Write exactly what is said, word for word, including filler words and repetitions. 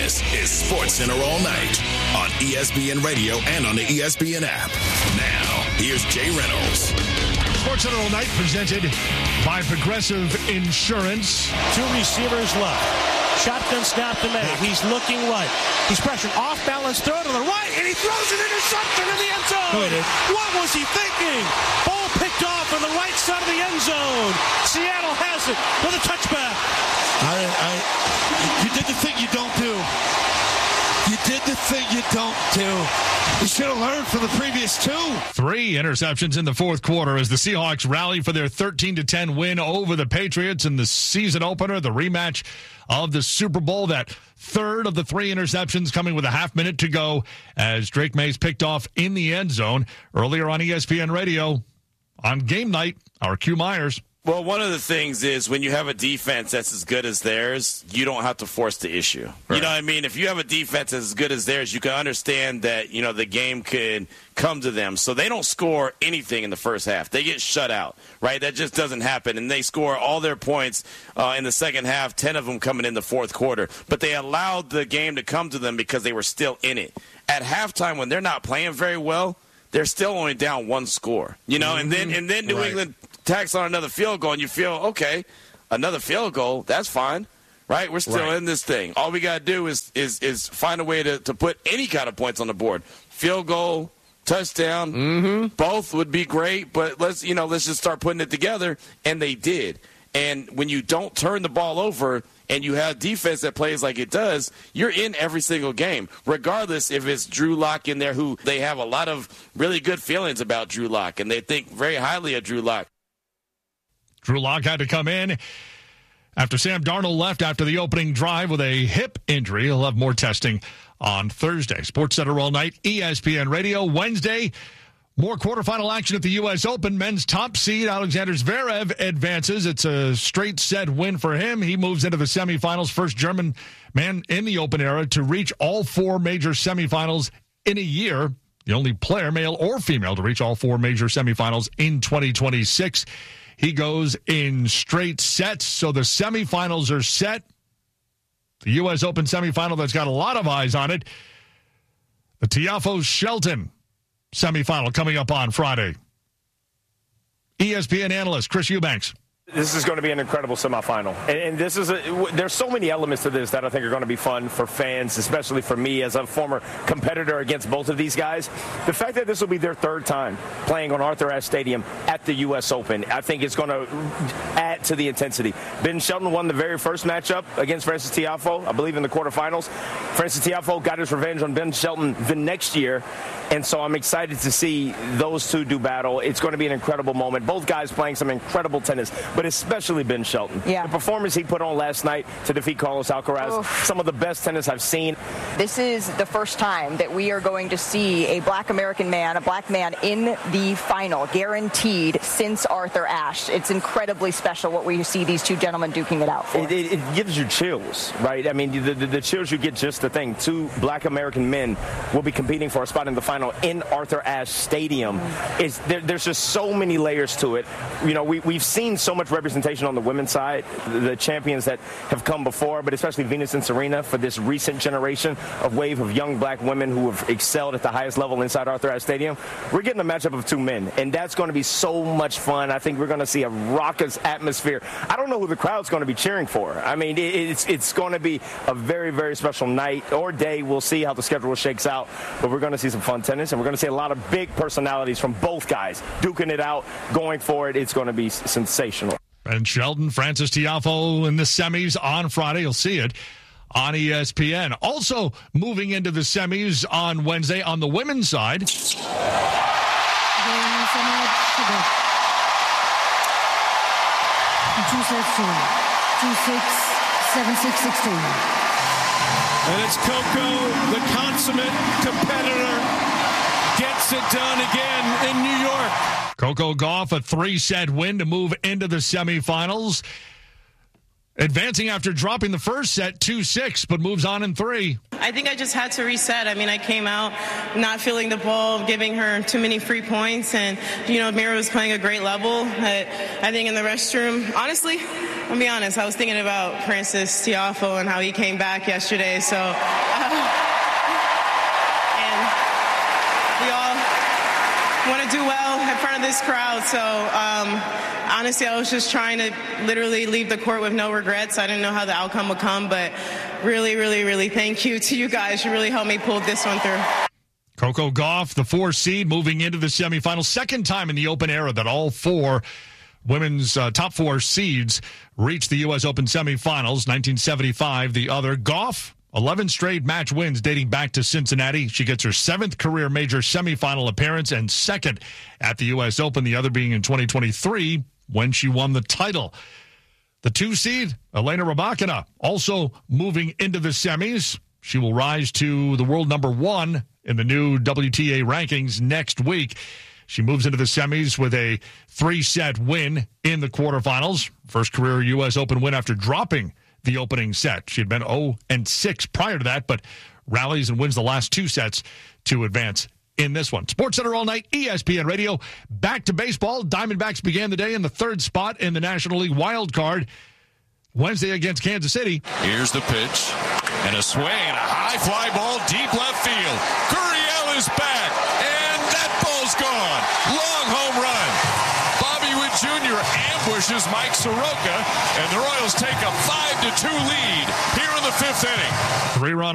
This is SportsCenter All Night on E S P N Radio and on the E S P N app. Now, here's Jay Reynolds. SportsCenter All Night presented by Progressive Insurance. Two receivers left. Shotgun snap to May. He's looking right. He's pressured. Off balance throw to the right, and he throws an interception in the end zone. What was he thinking? Ball picked off on the right side of the end zone. Seattle has it with a touchback. I, I, you did the thing you don't do. You did the thing you don't do. You should have learned from the previous two. Three interceptions in the fourth quarter as the Seahawks rally for their thirteen to ten win over the Patriots in the season opener, the rematch of the Super Bowl. That third of the three interceptions coming with a half minute to go as Drake Mays picked off in the end zone. Earlier on E S P N Radio, on game night, our Q Myers. Well, one of the things is when you have a defense that's as good as theirs, you don't have to force the issue. Right. You know what I mean? If you have a defense that's as good as theirs, you can understand that, you know, the game could come to them. So they don't score anything in the first half. They get shut out, right? That just doesn't happen. And they score all their points uh, in the second half, ten of them coming in the fourth quarter. But they allowed the game to come to them because they were still in it. At halftime, when they're not playing very well, they're still only down one score, you know, mm-hmm. and then and then New right. England tacks on another field goal, and you feel, okay, another field goal, that's fine, right? We're still right. in this thing. All we got to do is is is find a way to, to put any kind of points on the board. Field goal, touchdown, mm-hmm. both would be great, but let's, you know, let's just start putting it together, and they did. And when you don't turn the ball over and you have defense that plays like it does, you're in every single game, regardless if it's Drew Lock in there, who they have a lot of really good feelings about Drew Lock, and they think very highly of Drew Lock. Drew Lock had to come in after Sam Darnold left after the opening drive with a hip injury. He'll have more testing on Thursday. SportsCenter All Night, E S P N Radio. Wednesday, more quarterfinal action at the U S Open. Men's top seed, Alexander Zverev, advances. It's a straight set win for him. He moves into the semifinals. First German man in the Open era to reach all four major semifinals in a year. The only player, male or female, to reach all four major semifinals in twenty twenty-six. He goes in straight sets, so the semifinals are set. The U S Open semifinal that's got a lot of eyes on it. The Tiafoe Shelton semifinal coming up on Friday. E S P N analyst Chris Eubanks. This is going to be an incredible semifinal. And, and this is a, there's so many elements to this that I think are going to be fun for fans, especially for me as a former competitor against both of these guys. The fact that this will be their third time playing on Arthur Ashe Stadium at the U S Open, I think it's going to add to the intensity. Ben Shelton won the very first matchup against Frances Tiafoe, I believe in the quarterfinals. Frances Tiafoe got his revenge on Ben Shelton the next year. And so I'm excited to see those two do battle. It's going to be an incredible moment. Both guys playing some incredible tennis, but especially Ben Shelton. Yeah. The performance he put on last night to defeat Carlos Alcaraz, Oof. some of the best tennis I've seen. This is the first time that we are going to see a black American man, a black man in the final, guaranteed, since Arthur Ashe. It's incredibly special what we see these two gentlemen duking it out for. It, it, it gives you chills, right? I mean, the, the, the chills you get, just the thing. Two black American men will be competing for a spot in the final in Arthur Ashe Stadium. It's, there, there's just so many layers to it. You know, we, we've seen so much representation on the women's side, the, the champions that have come before, but especially Venus and Serena for this recent generation of wave of young black women who have excelled at the highest level inside Arthur Ashe Stadium. We're getting a matchup of two men, and that's going to be so much fun. I think we're going to see a raucous atmosphere. I don't know who the crowd's going to be cheering for. I mean, it, it's, it's going to be a very, very special night or day. We'll see how the schedule shakes out, but we're going to see some fun tennis, and we're going to see a lot of big personalities from both guys duking it out, going for it. It's going to be sensational. Ben Shelton, Frances Tiafoe in the semis on Friday. You'll see it on E S P N. Also moving into the semis on Wednesday on the women's side. two sets to two six, seven six, sixteen. And it's Coco, the consummate competitor, gets it done again in New York. Coco Gauff, a three-set win to move into the semifinals. Advancing after dropping the first set two six, but moves on in three. I think I just had to reset. I mean, I came out not feeling the ball, giving her too many free points, and, you know, Mira was playing a great level. I, I think in the restroom, honestly, I'll be honest, I was thinking about Francis Tiafoe and how he came back yesterday. So, uh, and we all want to do well in front of this crowd. So, um, honestly, I was just trying to literally leave the court with no regrets. I didn't know how the outcome would come, but really, really, really thank you to you guys. You really helped me pull this one through. Coco Gauff, the four seed, moving into the semifinals. Second time in the Open era that all four women's uh, top four seeds reached the U S Open semifinals. nineteen seventy-five, the other. Gauff, eleven straight match wins dating back to Cincinnati. She gets her seventh career major semifinal appearance and second at the U S Open, the other being in twenty twenty-three when she won the title. The two seed, Elena Rybakina, also moving into the semis. She will rise to the world number one in the new W T A rankings next week. She moves into the semis with a three-set win in the quarterfinals. First career U S Open win after dropping the opening set. She had been oh and six prior to that, but rallies and wins the last two sets to advance in this one. SportsCenter all night, E S P N Radio. Back to baseball. Diamondbacks began the day in the third spot in the National League wild card Wednesday against Kansas City. Here's the pitch, and a swing, and a high fly ball, deep left field. Gurriel is back, and that ball's gone. Long home run. Bobby Witt Junior ambushes Mike Soroka, and the Royals take a five to two lead here in the fifth inning. Three-run